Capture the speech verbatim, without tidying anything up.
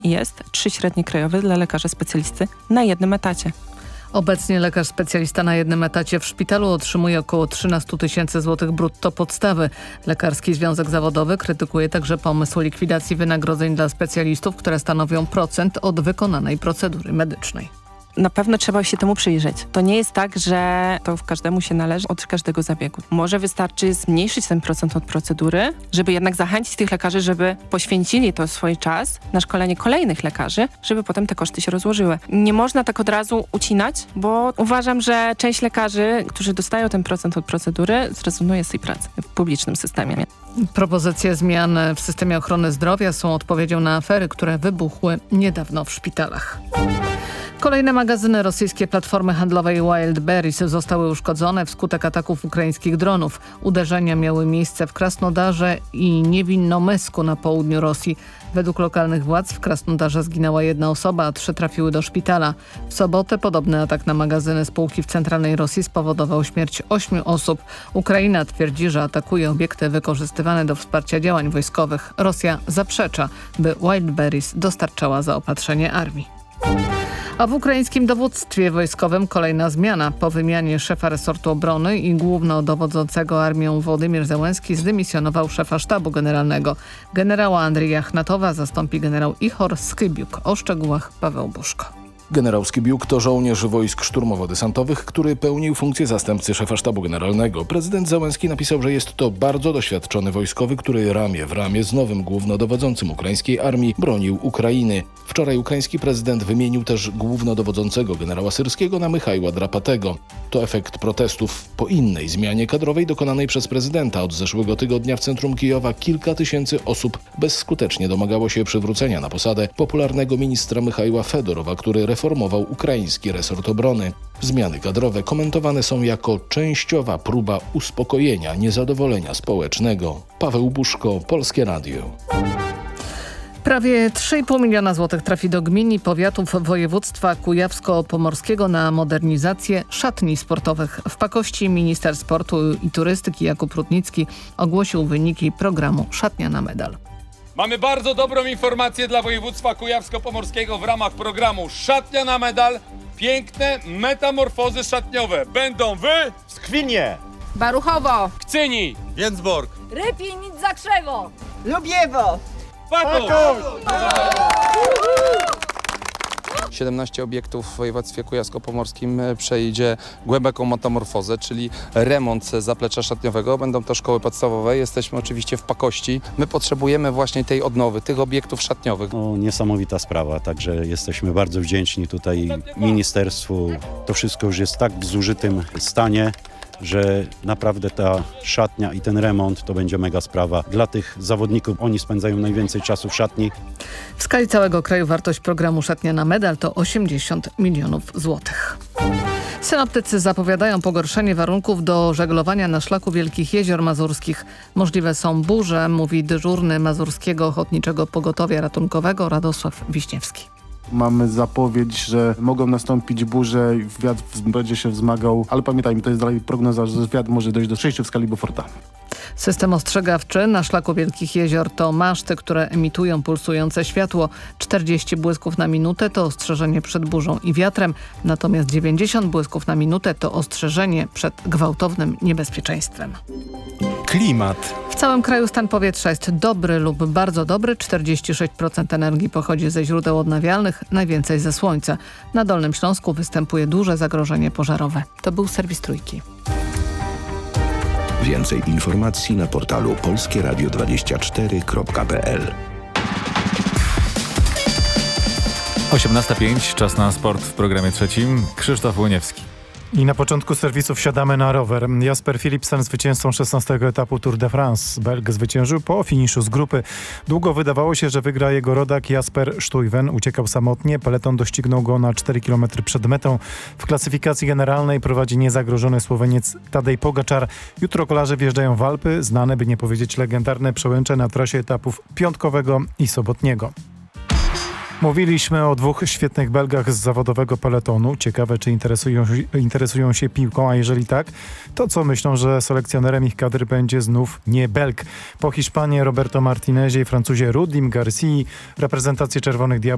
jest trzy średnie krajowe dla lekarza specjalisty na jednym etacie. Obecnie lekarz specjalista na jednym etacie w szpitalu otrzymuje około trzynaście tysięcy złotych brutto podstawy. Lekarski Związek Zawodowy krytykuje także pomysł likwidacji wynagrodzeń dla specjalistów, które stanowią procent od wykonanej procedury medycznej. Na pewno trzeba się temu przyjrzeć. To nie jest tak, że to każdemu się należy od każdego zabiegu. Może wystarczy zmniejszyć ten procent od procedury, żeby jednak zachęcić tych lekarzy, żeby poświęcili to swój czas na szkolenie kolejnych lekarzy, żeby potem te koszty się rozłożyły. Nie można tak od razu ucinać, bo uważam, że część lekarzy, którzy dostają ten procent od procedury, zrezygnuje z tej pracy w publicznym systemie. Propozycje zmian w systemie ochrony zdrowia są odpowiedzią na afery, które wybuchły niedawno w szpitalach. Kolejne magazyny rosyjskiej platformy handlowej Wildberries zostały uszkodzone wskutek ataków ukraińskich dronów. Uderzenia miały miejsce w Krasnodarze i Niewinnomysku na południu Rosji. Według lokalnych władz w Krasnodarze zginęła jedna osoba, a trzy trafiły do szpitala. W sobotę podobny atak na magazyny spółki w centralnej Rosji spowodował śmierć ośmiu osób. Ukraina twierdzi, że atakuje obiekty wykorzystywane do wsparcia działań wojskowych. Rosja zaprzecza, by Wildberries dostarczała zaopatrzenie armii. A w ukraińskim dowództwie wojskowym kolejna zmiana. Po wymianie szefa resortu obrony i głównodowodzącego armią Wołodymyr Zełenski zdymisjonował szefa sztabu generalnego. Generała Andrija Achnatowa zastąpi generał Ihor Skybiuk. O szczegółach Paweł Buszko. Generał Skybiuk to żołnierz wojsk szturmowo-desantowych, który pełnił funkcję zastępcy szefa sztabu generalnego. Prezydent Zełenski napisał, że jest to bardzo doświadczony wojskowy, który ramię w ramię z nowym głównodowodzącym ukraińskiej armii bronił Ukrainy. Wczoraj ukraiński prezydent wymienił też głównodowodzącego generała syrskiego na Michajła Drapatego. To efekt protestów po innej zmianie kadrowej dokonanej przez prezydenta. Od zeszłego tygodnia w centrum Kijowa kilka tysięcy osób bezskutecznie domagało się przywrócenia na posadę popularnego ministra Michajła Fedorowa, który reformował ukraiński resort obrony. Zmiany kadrowe komentowane są jako częściowa próba uspokojenia niezadowolenia społecznego. Paweł Buszko, Polskie Radio. Prawie trzy i pół miliona złotych trafi do gmin i powiatów województwa kujawsko-pomorskiego na modernizację szatni sportowych. W Pakości minister sportu i turystyki Jakub Rutnicki ogłosił wyniki programu Szatnia na medal. Mamy bardzo dobrą informację dla województwa kujawsko-pomorskiego w ramach programu Szatnia na medal. Piękne metamorfozy szatniowe będą w Skwinie, Baruchowo, Kcyni, Więcbork, Rypin, Zakrzewo, Lubiewo, Paków. siedemnaście obiektów w województwie kujawsko-pomorskim przejdzie głęboką metamorfozę, czyli remont zaplecza szatniowego. Będą to szkoły podstawowe. Jesteśmy oczywiście w Pakości. My potrzebujemy właśnie tej odnowy, tych obiektów szatniowych. No, niesamowita sprawa, także jesteśmy bardzo wdzięczni tutaj ministerstwu. To wszystko już jest tak w zużytym stanie, że naprawdę ta szatnia i ten remont to będzie mega sprawa dla tych zawodników. Oni spędzają najwięcej czasu w szatni. W skali całego kraju wartość programu Szatnia na medal to osiemdziesiąt milionów złotych. Synoptycy zapowiadają pogorszenie warunków do żeglowania na szlaku Wielkich Jezior Mazurskich. Możliwe są burze, mówi dyżurny Mazurskiego Ochotniczego Pogotowia Ratunkowego Radosław Wiśniewski. Mamy zapowiedź, że mogą nastąpić burze i wiatr będzie się wzmagał, ale pamiętajmy, to jest dalej prognoza, że wiatr może dojść do sześciu w skali Beauforta. System ostrzegawczy na szlaku Wielkich Jezior to maszty, które emitują pulsujące światło. czterdzieści błysków na minutę to ostrzeżenie przed burzą i wiatrem, natomiast dziewięćdziesiąt błysków na minutę to ostrzeżenie przed gwałtownym niebezpieczeństwem. Klimat. W całym kraju stan powietrza jest dobry lub bardzo dobry. czterdzieści sześć procent energii pochodzi ze źródeł odnawialnych, najwięcej ze słońca. Na Dolnym Śląsku występuje duże zagrożenie pożarowe. To był serwis Trójki. Więcej informacji na portalu polskie radio dwadzieścia cztery kropka p l. osiemnasta pięć, czas na sport w programie trzecim. Krzysztof Łoniewski. I na początku serwisu wsiadamy na rower. Jasper Philipsen zwycięzcą szesnastego etapu Tour de France. Belg zwyciężył po finiszu z grupy. Długo wydawało się, że wygra jego rodak Jasper Stuyven. Uciekał samotnie. Peleton doścignął go na cztery kilometry przed metą. W klasyfikacji generalnej prowadzi niezagrożony Słoweniec Tadej Pogaczar. Jutro kolarze wjeżdżają w Alpy. Znane, by nie powiedzieć legendarne przełęcze na trasie etapów piątkowego i sobotniego. Mówiliśmy o dwóch świetnych Belgach z zawodowego peletonu. Ciekawe, czy interesują, interesują się piłką, a jeżeli tak, to co myślą, że selekcjonerem ich kadry będzie znów nie Belg. Po Hiszpanii Roberto Martinezie i Francuzie Rudim Garcii reprezentację Czerwonych Diabłów